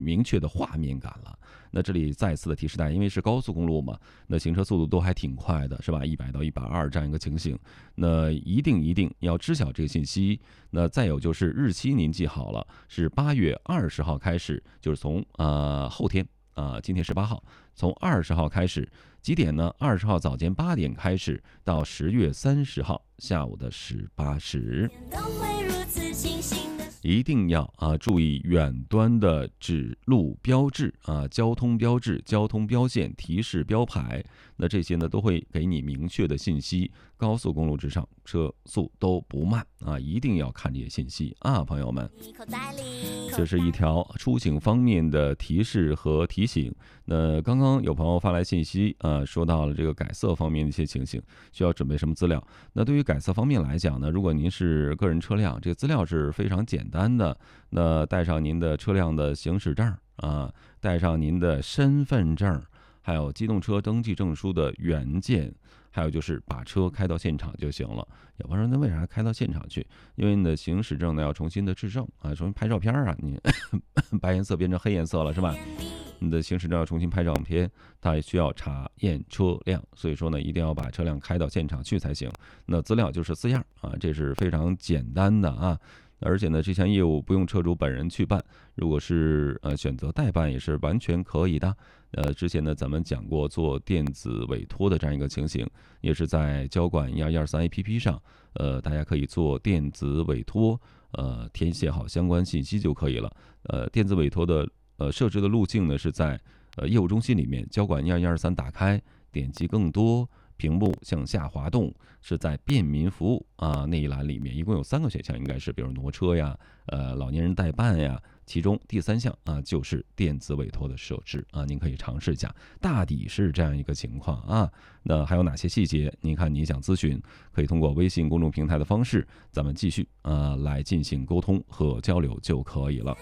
明确的画面感了。那这里再次的提示大家，因为是高速公路嘛，那行车速度都还挺快的，是吧？100到120这样一个情形，那一定要知晓这个信息。那再有就是日期您记好了，是8月20号开始，就是从后天今天18号，从20号开始，几点呢？20号早间8点开始，到10月30号下午的18时。一定要注意远端的指路标志交通标志、交通标线、提示标牌，那这些呢都会给你明确的信息。高速公路之上，车速都不慢一定要看这些信息朋友们。这是一条出行方面的提示和提醒。那刚刚有朋友发来信息说到了这个改色方面的一些情形，需要准备什么资料？那对于改色方面来讲呢，如果您是个人车辆，这个资料是非常简单的。那带上您的车辆的行驶证带上您的身份证，还有机动车登记证书的原件，还有就是把车开到现场就行了。有朋友说那为啥开到现场去？因为你的行驶证呢要重新的制证重新拍照片你白颜色变成黑颜色了，是吧？你的行驶证要重新拍照片，它也需要查验车辆，所以说呢，一定要把车辆开到现场去才行。那资料就是4样这是非常简单的而且呢，这项业务不用车主本人去办，如果是选择代办也是完全可以的。之前呢咱们讲过做电子委托的这样一个情形，也是在交管1123 APP 上，大家可以做电子委托，填写好相关信息就可以了。电子委托的设置的路径呢是在业务中心里面，交管1123打开，点击更多。屏幕向下滑动，是在便民服务那一栏里面，一共有3个选项，应该是比如挪车呀、老年人代办呀，其中第3项就是电子委托的设置您可以尝试一下，大抵是这样一个情况那还有哪些细节？您看你想咨询，可以通过微信公众平台的方式，咱们继续来进行沟通和交流就可以了。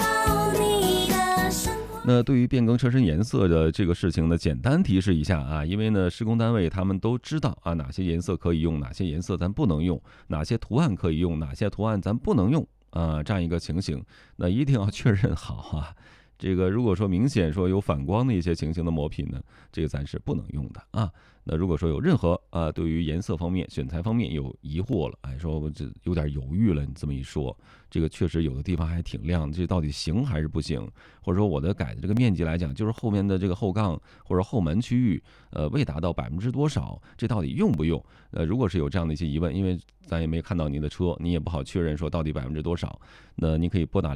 那对于变更车身颜色的这个事情呢，简单提示一下因为呢施工单位他们都知道哪些颜色可以用，哪些颜色咱不能用，哪些图案可以用，哪些图案咱不能用这样一个情形，那一定要确认好这个如果说明显说有反光的一些情形的磨品呢，这个咱是不能用的那如果说有任何对于颜色方面、选材方面有疑惑了，说我这有点犹豫了，你这么一说，这个确实有的地方还挺亮，这到底行还是不行？或者说我的改的这个面积来讲，就是后面的这个后杠或者后门区域，未达到多少，这到底用不用？如果是有这样的一些疑问，因为咱也没看到您的车，你也不好确认说到底多少，那您可以拨打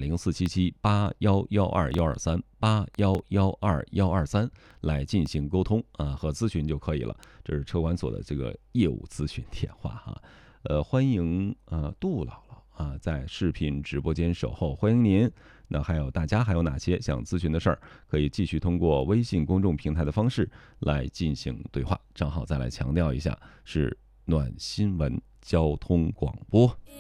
0477811223811223来进行沟通和咨询就可以了。这是车管所的这个业务咨询电话欢迎杜姥姥在视频直播间守候，欢迎您。那还有大家还有哪些想咨询的事儿，可以继续通过微信公众平台的方式来进行对话。正好再来强调一下，是暖新闻交通广播。